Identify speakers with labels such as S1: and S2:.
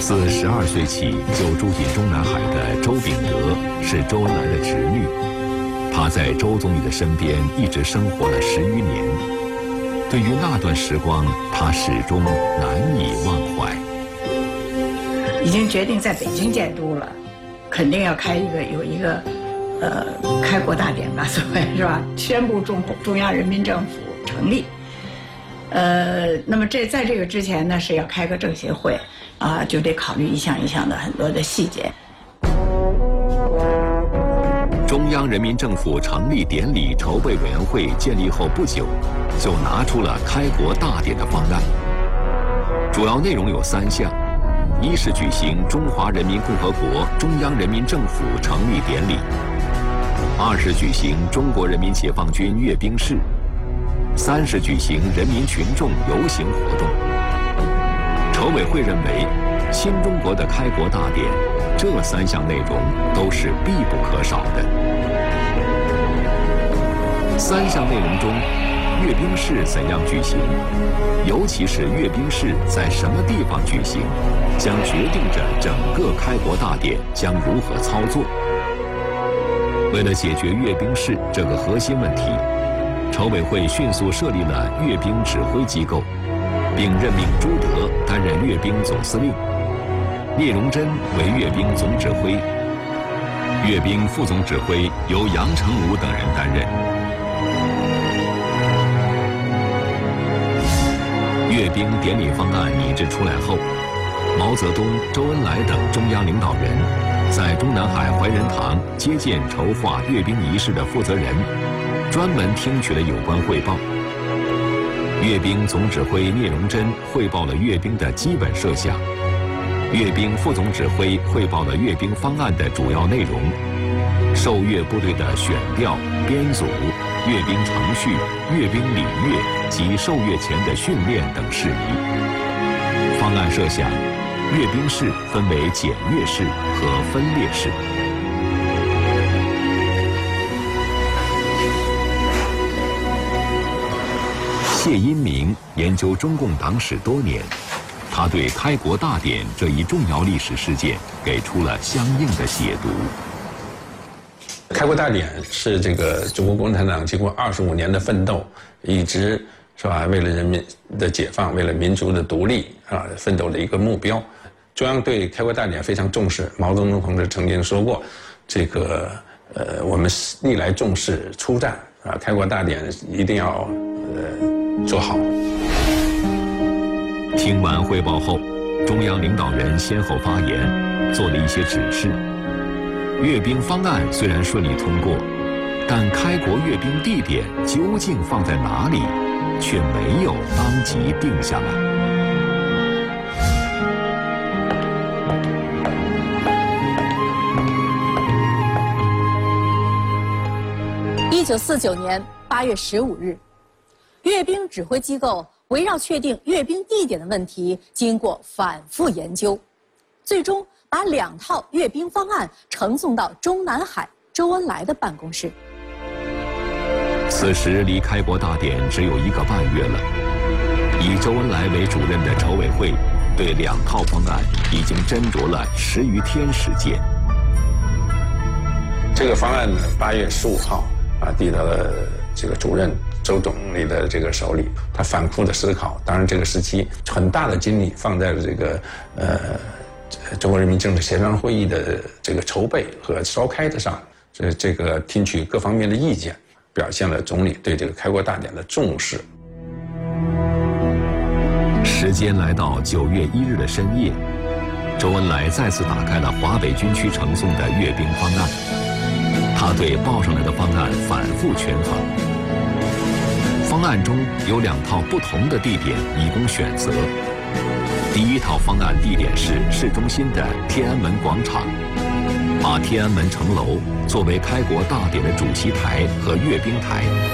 S1: 自12岁起就住进中南海的周秉德是周恩来的侄女，她在周总理的身边一直生活了10余年。对于那段时光，她始终难以忘怀。
S2: 已经决定在北京建都了，肯定要有一个开国大典吧，所谓是吧？宣布中央人民政府成立。那么在这个之前呢，是要开个政协会啊，就得考虑一项一项的很多的细节。
S1: 中央人民政府成立典礼筹备委员会建立后不久，就拿出了开国大典的方案。主要内容有3项：一是举行中华人民共和国中央人民政府成立典礼；二是举行中国人民解放军阅兵式；三是举行人民群众游行活动。筹委会认为，新中国的开国大典，这3项内容都是必不可少的。3项内容中，阅兵式怎样举行，尤其是阅兵式在什么地方举行，将决定着整个开国大典将如何操作。为了解决阅兵式这个核心问题，筹委会迅速设立了阅兵指挥机构，并任命朱德担任阅兵总司令，聂荣臻为阅兵总指挥，阅兵副总指挥由杨成武等人担任。阅兵典礼方案拟制出来后，毛泽东、周恩来等中央领导人在中南海怀仁堂接见筹划阅兵仪式的负责人，专门听取了有关汇报。阅兵总指挥聂荣臻汇报了阅兵的基本设想，阅兵副总指挥汇报了阅兵方案的主要内容，受阅部队的选调、编组、阅兵程序、阅兵礼乐及受阅前的训练等事宜。方案设想，阅兵式分为检阅式和分列式。谢因明研究中共党史多年，他对开国大典这一重要历史事件给出了相应的解读。
S3: 开国大典是这个中国共产党经过25年的奋斗，一直是吧，为了人民的解放，为了民族的独立啊，奋斗的一个目标。中央对开国大典非常重视，毛泽东同志曾经说过，这个我们历来重视出战啊，开国大典一定要做好。
S1: 听完汇报后，中央领导人先后发言，做了一些指示。阅兵方案虽然顺利通过，但开国阅兵地点究竟放在哪里，却没有当即定下来。
S4: 1949年8月15日，阅兵指挥机构围绕确定阅兵地点的问题，经过反复研究，最终把2套阅兵方案呈送到中南海周恩来的办公室。
S1: 此时离开国大典只有1个半月了，以周恩来为主任的筹委会对2套方案已经斟酌了10余天时间。
S3: 这个方案呢，8月15号递到了这个主任周总理的这个手里，他反复的思考，当然这个时期很大的精力放在了这个中国人民政治协商会议的这个筹备和召开的上，这个听取各方面的意见，表现了总理对这个开国大典的重视。
S1: 时间来到9月1日的深夜，周恩来再次打开了华北军区呈送的阅兵方案。他对报上来的方案反复权衡。方案中有2套不同的地点以供选择。第1套方案地点是市中心的天安门广场，把天安门城楼作为开国大典的主席台和阅兵台。